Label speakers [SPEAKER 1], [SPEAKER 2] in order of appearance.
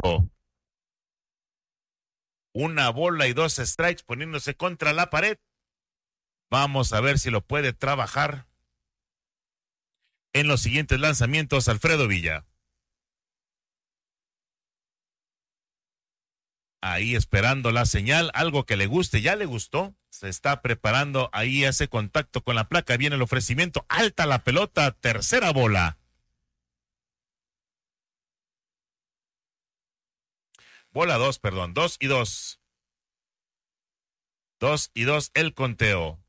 [SPEAKER 1] Una bola y dos strikes poniéndose contra la pared. Vamos a ver si lo puede trabajar en los siguientes lanzamientos Alfredo Villa. Ahí esperando la señal, algo que le guste, ya le gustó, se está preparando, ahí hace contacto con la placa, viene el ofrecimiento, alta la pelota, tercera bola. Bola 2, perdón, 2-2. 2-2 el conteo.